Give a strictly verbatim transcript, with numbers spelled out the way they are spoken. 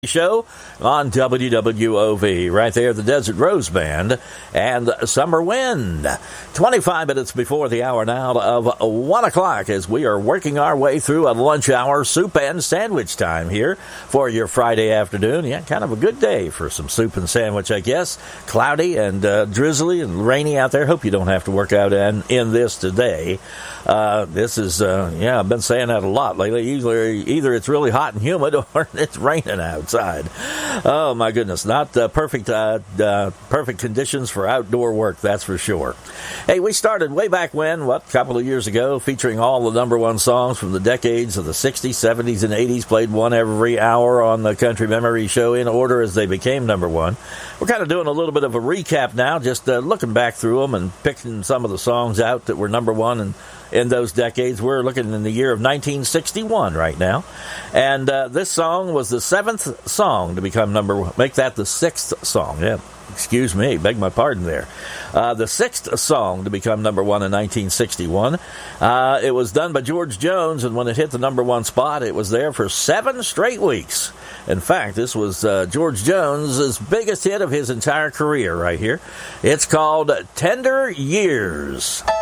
Show on W W O V. Right there, the Desert Rose Band and Summer Wind. twenty-five minutes before the hour now of one o'clock as we are working our way through a lunch hour soup and sandwich time here for your Friday afternoon. Yeah, kind of a good day for some soup and sandwich, I guess. Cloudy and uh, drizzly and rainy out there. Hope you don't have to work out in, in this today. Uh, this is, uh, yeah, I've been saying that a lot lately. Either, either it's really hot and humid or it's raining outside. Oh, my goodness. Not uh, perfect uh, uh, perfect conditions for outdoor work, that's for sure. Hey, we started way back when, what, a couple of years ago, featuring all the number one songs from the decades of the sixties, seventies, and eighties, played one every hour on the Country Memory Show in order as they became number one. We're kind of doing a little bit of a recap now, just uh, looking back through them and picking some of the songs out that were number one and in those decades. We're looking in the year of nineteen sixty-one right now. And uh, this song was the seventh song to become number one. Make that the sixth song. Yeah, excuse me. Beg my pardon there. Uh, the sixth song to become number one in nineteen sixty-one. Uh, it was done by George Jones, and when it hit the number one spot, it was there for seven straight weeks. In fact, this was uh, George Jones' biggest hit of his entire career right here. It's called Tender Years.